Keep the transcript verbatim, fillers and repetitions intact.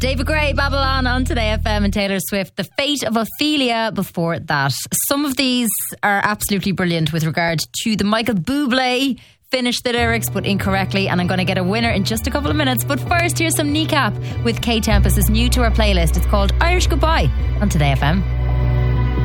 David Gray, Babylon on Today F M, and Taylor Swift, The Fate of Ophelia before that. Some of these are absolutely brilliant with regard to the Michael Bublé finished the lyrics but incorrectly, and I'm going to get a winner in just a couple of minutes. But first, here's some Kneecap with Kate Tempest. It's new to our playlist. It's called Irish Goodbye on Today F M.